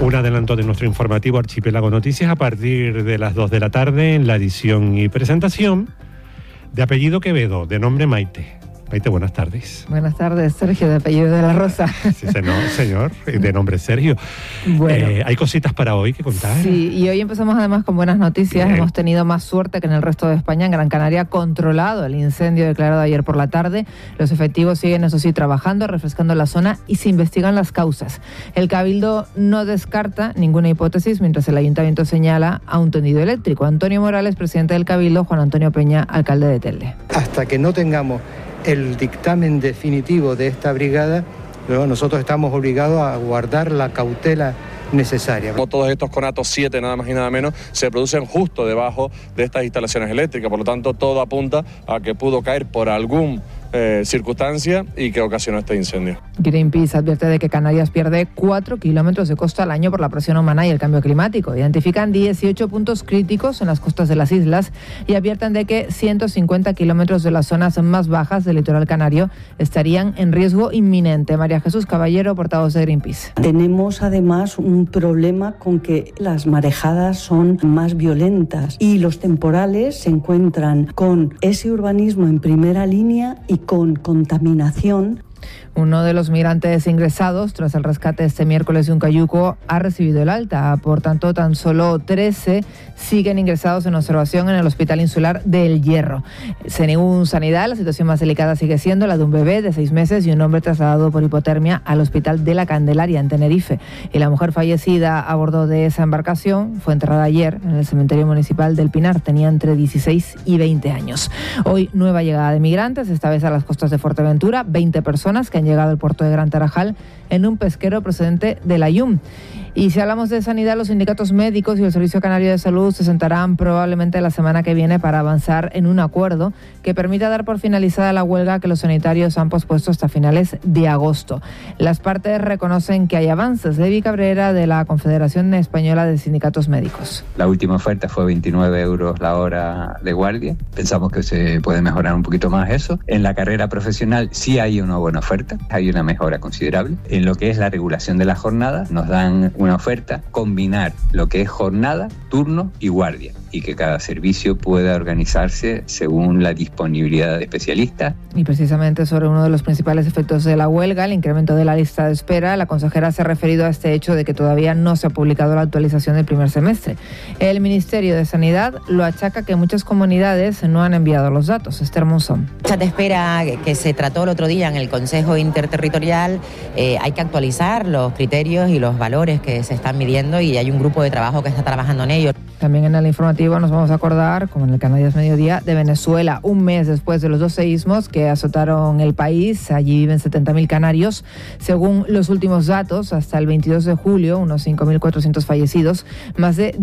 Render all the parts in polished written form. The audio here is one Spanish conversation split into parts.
Un adelanto de nuestro informativo Archipiélago Noticias a partir de las 2 de la tarde en la edición y presentación de apellido Quevedo, de nombre Maite. Maite, buenas tardes. Buenas tardes, Sergio, de apellido de la Rosa. Sí, señor, de nombre Sergio. Bueno, hay cositas para hoy que contar. Sí, y hoy empezamos además con buenas noticias. Bien. Hemos tenido más suerte que en el resto de España. En Gran Canaria, controlado el incendio declarado ayer por la tarde. Los efectivos siguen, eso sí, trabajando, refrescando la zona y se investigan las causas. El Cabildo no descarta ninguna hipótesis, mientras el Ayuntamiento señala a un tendido eléctrico. Antonio Morales, presidente del Cabildo; Juan Antonio Peña, alcalde de Telde. Hasta que no tengamos el dictamen definitivo de esta brigada, luego nosotros estamos obligados a guardar la cautela necesaria. Como todos estos conatos 7, nada más y nada menos, se producen justo debajo de estas instalaciones eléctricas, por lo tanto todo apunta a que pudo caer por algún circunstancia y que ocasionó este incendio. Greenpeace advierte de que Canarias pierde 4 kilómetros de costa al año por la presión humana y el cambio climático. Identifican 18 puntos críticos en las costas de las islas y advierten de que 150 kilómetros de las zonas más bajas del litoral canario estarían en riesgo inminente. María Jesús Caballero, portavoz de Greenpeace. Tenemos además un problema con que las marejadas son más violentas y los temporales se encuentran con ese urbanismo en primera línea y con contaminación. Uno de los migrantes ingresados tras el rescate este miércoles de un cayuco ha recibido el alta. Por tanto, tan solo 13 siguen ingresados en observación en el Hospital Insular del Hierro. Según Sanidad, la situación más delicada sigue siendo la de un bebé de 6 meses y un hombre trasladado por hipotermia al Hospital de la Candelaria, en Tenerife. Y la mujer fallecida a bordo de esa embarcación fue enterrada ayer en el cementerio municipal del Pinar. Tenía entre 16 y 20 años. Hoy, nueva llegada de migrantes, esta vez a las costas de Fuerteventura. 20 personas que han llegado al puerto de Gran Tarajal en un pesquero procedente de la IUM. Y si hablamos de sanidad, los sindicatos médicos y el Servicio Canario de Salud se sentarán probablemente la semana que viene para avanzar en un acuerdo que permita dar por finalizada la huelga que los sanitarios han pospuesto hasta finales de agosto. Las partes reconocen que hay avances. Levi Cabrera, de la Confederación Española de Sindicatos Médicos. La última oferta fue 29 euros la hora de guardia. Pensamos que se puede mejorar un poquito más eso. En la carrera profesional sí hay una buena oferta, hay una mejora considerable. En lo que es la regulación de la jornada, nos dan una oferta, combinar lo que es jornada, turno y guardia, y que cada servicio pueda organizarse según la disponibilidad de especialistas. Y precisamente sobre uno de los principales efectos de la huelga, el incremento de la lista de espera, la consejera se ha referido a este hecho de que todavía no se ha publicado la actualización del primer semestre. El Ministerio de Sanidad lo achaca que muchas comunidades no han enviado los datos. Esther Monzón. La lista de espera que se trató el otro día en el Consejo Interterritorial, hay que actualizar los criterios y los valores que se están midiendo y hay un grupo de trabajo que está trabajando en ello. También en el informativo nos vamos a acordar, como en el Canarias Mediodía, de Venezuela. Un mes después de los 2 seísmos que azotaron el país, allí viven 70.000 canarios. Según los últimos datos, hasta el 22 de julio, unos 5.400 fallecidos, más de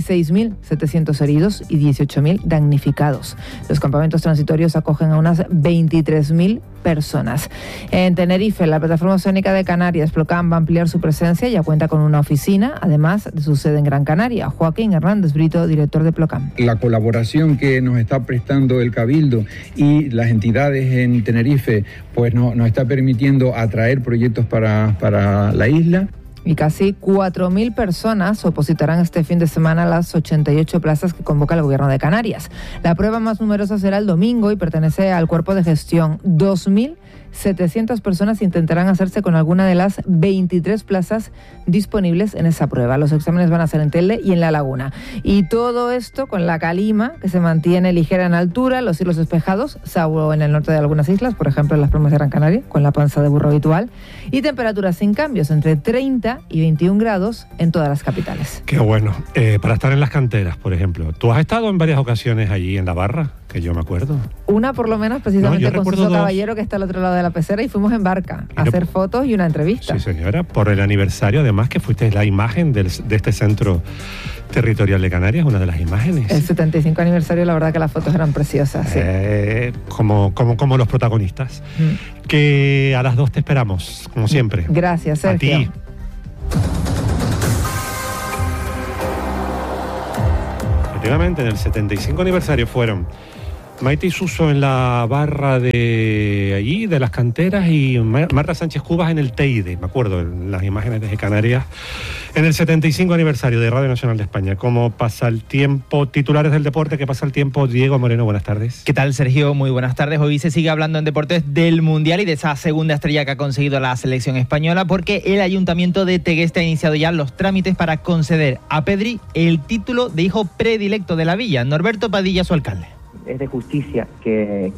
16.700 heridos y 18.000 damnificados. Los campamentos transitorios acogen a unas 23.000 personas. En Tenerife, la plataforma oceánica de Canarias, Plocam, va a ampliar su presencia. Ya cuenta con una oficina, además de su sede en Gran Canaria. Joaquín Hernández Brito, director de Plocam. La colaboración que nos está prestando el Cabildo y las entidades en Tenerife, pues nos está permitiendo atraer proyectos para la isla. Y casi 4.000 personas opositarán este fin de semana a las 88 plazas que convoca el Gobierno de Canarias. La prueba más numerosa será el domingo y pertenece al cuerpo de gestión. 2.700 personas intentarán hacerse con alguna de las 23 plazas disponibles en esa prueba. Los exámenes van a ser en Telde y en La Laguna. Y todo esto con la calima, que se mantiene ligera en altura, los cielos despejados, salvo en el norte de algunas islas, por ejemplo en las Palmas de Gran Canaria, con la panza de burro habitual, y temperaturas sin cambios, entre 30 y 21 grados en todas las capitales. Qué bueno. Para estar en las canteras, por ejemplo. ¿Tú has estado en varias ocasiones allí en la barra? Que yo me acuerdo. Una por lo menos, precisamente con Suso Caballero, que está al otro lado de la pecera, y fuimos en barca a hacer fotos y una entrevista. Sí, señora, por el aniversario, además, que fuiste la imagen de este centro territorial de Canarias, una de las imágenes. El 75 aniversario, la verdad que las fotos eran preciosas. Sí. Como los protagonistas. Que a las 2 te esperamos, como siempre. Gracias, Sergio. A ti. Efectivamente, en el 75 aniversario fueron Maite Isuso en la barra de allí, de las canteras, y Marta Sánchez Cubas en el Teide, me acuerdo, en las imágenes desde Canarias, en el 75 aniversario de Radio Nacional de España. ¿Cómo pasa el tiempo? Titulares del deporte, ¿qué pasa el tiempo? Diego Moreno, buenas tardes. ¿Qué tal, Sergio? Muy buenas tardes. Hoy se sigue hablando en deportes del Mundial y de esa segunda estrella que ha conseguido la selección española, porque el Ayuntamiento de Tegueste ha iniciado ya los trámites para conceder a Pedri el título de hijo predilecto de la villa. Norberto Padilla, su alcalde. Es de justicia que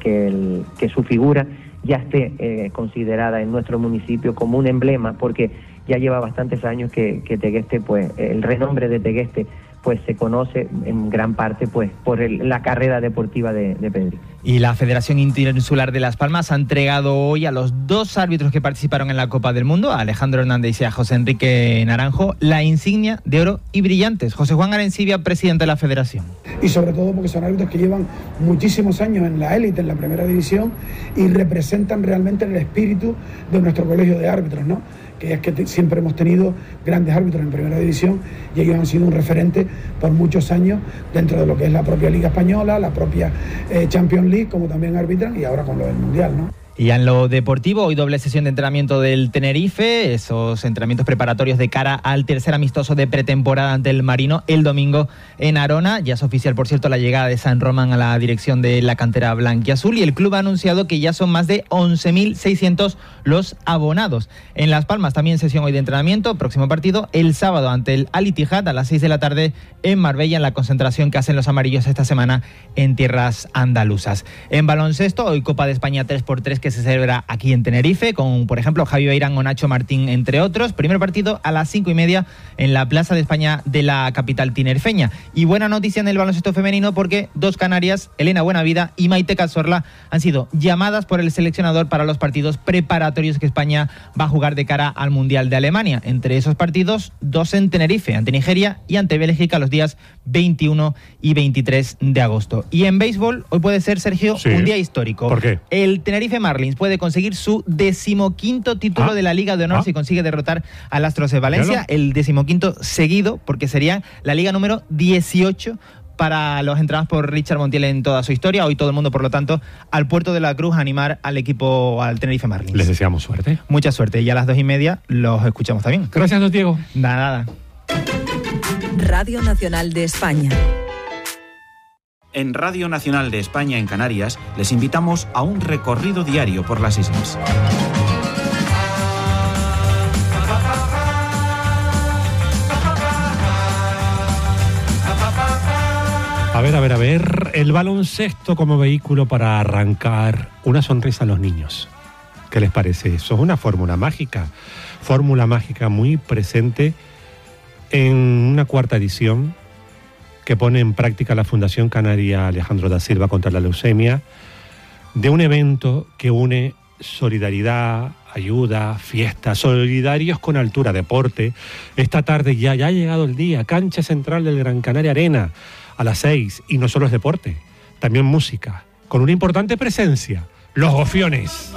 su figura ya esté considerada en nuestro municipio como un emblema, porque ya lleva bastantes años que Tegueste, pues el renombre de Tegueste, pues se conoce en gran parte pues por la carrera deportiva de Pedri. Y la Federación Interinsular de Las Palmas ha entregado hoy a los 2 árbitros que participaron en la Copa del Mundo, a Alejandro Hernández y a José Enrique Naranjo, la insignia de oro y brillantes. José Juan Arencibia, presidente de la Federación. Y sobre todo porque son árbitros que llevan muchísimos años en la élite, en la primera división, y representan realmente el espíritu de nuestro colegio de árbitros, ¿no? Que es que siempre hemos tenido grandes árbitros en primera división y ellos han sido un referente por muchos años dentro de lo que es la propia Liga Española, la propia Champions League, como también arbitran, y ahora con lo del Mundial, ¿no? Y ya en lo deportivo, hoy doble sesión de entrenamiento del Tenerife, esos entrenamientos preparatorios de cara al tercer amistoso de pretemporada ante el Marino el domingo en Arona. Ya es oficial, por cierto, la llegada de San Román a la dirección de la cantera blanquiazul, y el club ha anunciado que ya son más de 11.600 los abonados. En Las Palmas también sesión hoy de entrenamiento, próximo partido el sábado ante el Al Ittihad a las 6 de la tarde en Marbella, en la concentración que hacen los amarillos esta semana en tierras andaluzas. En baloncesto, hoy Copa de España 3x3 que se celebra aquí en Tenerife, con, por ejemplo, Javi Beirán o Nacho Martín, entre otros. Primer partido a las 5:30 en la Plaza de España de la capital tinerfeña. Y buena noticia en el baloncesto femenino, porque 2 canarias, Elena Buenavida y Maite Cazorla, han sido llamadas por el seleccionador para los partidos preparatorios que España va a jugar de cara al Mundial de Alemania. Entre esos partidos, 2 en Tenerife, ante Nigeria y ante Bélgica, los días 21 y 23 de agosto. Y en béisbol, hoy puede ser, Sergio, un día histórico. ¿Por qué? El Tenerife Marlins puede conseguir su 15º título de la Liga de Honor si consigue derrotar al Astros de Valencia, el 15º seguido, porque sería la Liga número 18 para los entrados por Richard Montiel en toda su historia. Hoy todo el mundo, por lo tanto, al Puerto de la Cruz a animar al equipo, al Tenerife Marlins. Les deseamos suerte. Mucha suerte, y a las 2:30 los escuchamos también. Gracias, don Diego. Nada. Radio Nacional de España. En Radio Nacional de España en Canarias les invitamos a un recorrido diario por las islas. A ver, el baloncesto como vehículo para arrancar una sonrisa a los niños. ¿Qué les parece eso? Es una fórmula mágica muy presente en una 4ª edición que pone en práctica la Fundación Canaria Alejandro da Silva contra la leucemia, de un evento que une solidaridad, ayuda, fiesta, solidarios con altura, deporte. Esta tarde ya ha llegado el día, cancha central del Gran Canaria Arena, a las 6, y no solo es deporte, también música, con una importante presencia, Los Gofiones.